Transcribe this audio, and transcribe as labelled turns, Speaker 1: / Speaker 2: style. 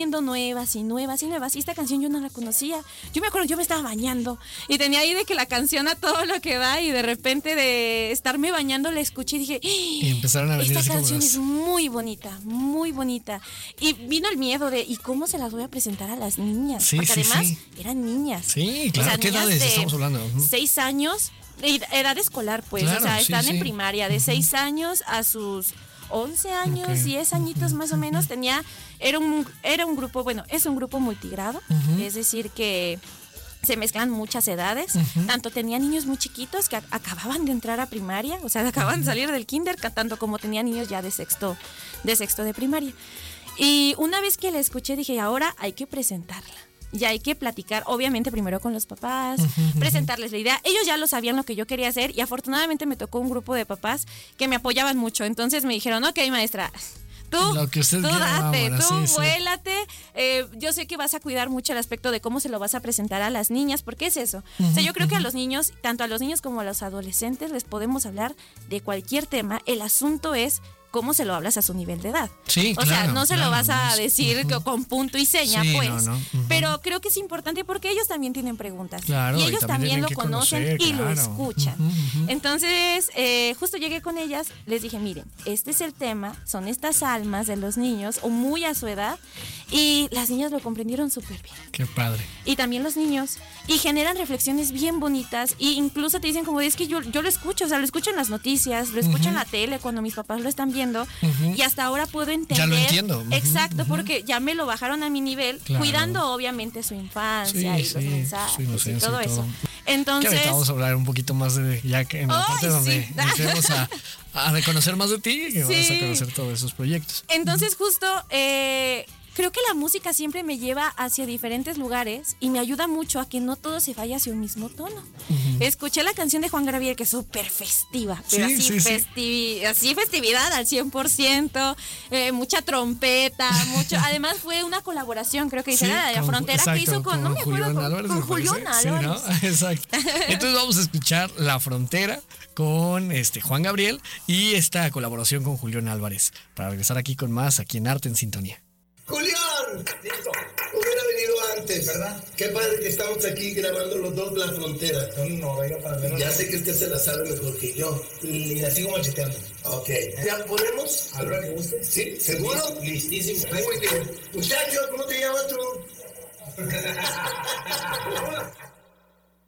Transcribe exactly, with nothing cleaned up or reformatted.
Speaker 1: saliendo nuevas y nuevas y nuevas. Y esta canción yo no la conocía. Yo me acuerdo, yo me estaba bañando y tenía ahí de que la canción a todo lo que da y de repente de estarme bañando la escuché y dije,
Speaker 2: y empezaron a venir
Speaker 1: esta
Speaker 2: así
Speaker 1: canción
Speaker 2: como
Speaker 1: es muy bonita, muy bonita. Y vino el miedo de, ¿y cómo se las voy a presentar a las niñas?
Speaker 2: Sí,
Speaker 1: Porque
Speaker 2: sí,
Speaker 1: además
Speaker 2: sí.
Speaker 1: eran niñas.
Speaker 2: Sí, claro.
Speaker 1: O sea,
Speaker 2: ¿Qué
Speaker 1: niñas
Speaker 2: edades
Speaker 1: de
Speaker 2: estamos hablando? Uh-huh.
Speaker 1: Seis años, edad escolar, pues.
Speaker 2: Claro,
Speaker 1: o sea,
Speaker 2: sí,
Speaker 1: están
Speaker 2: sí.
Speaker 1: en primaria, de
Speaker 2: Uh-huh.
Speaker 1: seis años a sus once años,
Speaker 2: Okay.
Speaker 1: diez añitos más o menos. Tenía, era un, era un grupo, bueno, es un grupo multigrado,
Speaker 2: Uh-huh.
Speaker 1: es decir que se mezclan muchas edades.
Speaker 2: Uh-huh.
Speaker 1: Tanto tenía niños muy chiquitos que a- acababan de entrar a primaria, o sea, acababan de salir del kinder, tanto como tenía niños ya de sexto, de sexto de primaria. Y una vez que la escuché dije, ahora hay que presentarla. Y hay que platicar, obviamente, primero con los papás, uh-huh. presentarles la idea. Ellos ya lo sabían lo que yo quería hacer y afortunadamente me tocó un grupo de papás que me apoyaban mucho. Entonces me dijeron, ok, maestra, tú,
Speaker 2: Lo que usted
Speaker 1: tú
Speaker 2: quiera,
Speaker 1: date,
Speaker 2: vámonos,
Speaker 1: tú
Speaker 2: sí,
Speaker 1: vuélate. Eh, yo sé que vas a cuidar mucho el aspecto de cómo se lo vas a presentar a las niñas, porque es eso. Uh-huh, o sea, yo creo uh-huh. que a los niños, tanto a los niños como a los adolescentes, les podemos hablar de cualquier tema. El asunto es cómo se lo hablas a su nivel de edad.
Speaker 2: Sí,
Speaker 1: o
Speaker 2: claro,
Speaker 1: sea, no se
Speaker 2: claro,
Speaker 1: lo vas a
Speaker 2: no es,
Speaker 1: decir
Speaker 2: uh-huh.
Speaker 1: con punto y seña,
Speaker 2: sí,
Speaker 1: pues.
Speaker 2: No, no, uh-huh.
Speaker 1: Pero creo que es importante porque ellos también tienen preguntas.
Speaker 2: Claro,
Speaker 1: y ellos
Speaker 2: y
Speaker 1: también,
Speaker 2: también
Speaker 1: lo conocen
Speaker 2: conocer,
Speaker 1: y
Speaker 2: claro.
Speaker 1: lo escuchan.
Speaker 2: Uh-huh, uh-huh.
Speaker 1: Entonces, eh, justo llegué con ellas, les dije, miren, este es el tema, son estas almas de los niños, o muy a su edad, y las niñas lo comprendieron súper bien.
Speaker 2: Qué padre.
Speaker 1: Y también los niños. Y generan reflexiones bien bonitas. E incluso te dicen como, es que yo, yo lo escucho, o sea, lo escucho en las noticias, lo escucho uh-huh. en la tele cuando mis papás lo están viendo. Uh-huh. Y hasta ahora puedo entender.
Speaker 2: Ya lo entiendo. Uh-huh.
Speaker 1: Exacto, uh-huh. porque ya me lo bajaron a mi nivel, claro. cuidando obviamente su infancia sí, y los sí, mensajes y todo, y todo eso. Entonces.
Speaker 2: Que ahorita vamos a hablar un poquito más de, ya que en la
Speaker 1: ¡Ay,
Speaker 2: parte donde
Speaker 1: sí!
Speaker 2: empecemos a, a reconocer más de ti y que sí. vamos a conocer todos esos proyectos.
Speaker 1: Entonces, justo. Eh, Creo que la música siempre me lleva hacia diferentes lugares y me ayuda mucho a que no todo se vaya hacia un mismo tono. Uh-huh. Escuché la canción de Juan Gabriel, que es súper festiva, pero sí, así, sí, festivi- sí. así festividad al cien por ciento, eh, mucha trompeta, mucho. Además fue una colaboración, creo que hice sí, la de la frontera exacto, que hizo con, con no me acuerdo,
Speaker 2: Julián Álvarez,
Speaker 1: con, con Julián Álvarez.
Speaker 2: Sí, ¿no? Exacto. Entonces vamos a escuchar La Frontera con este Juan Gabriel y esta colaboración con Julián Álvarez para regresar aquí con más, aquí en Arte en Sintonía.
Speaker 3: ¡Julián! Listo. Hubiera venido antes, ¿verdad? Qué padre que estamos aquí grabando los dos La Frontera. No, no, venga para menos. Ya sé que usted se la sabe mejor que yo. Y la sigo macheteando. Ok. ¿Ya podemos? ¿A la hora que guste? Sí, ¿seguro? Listísimo. Muy bien. Muchachos, ¿cómo te llamas tú?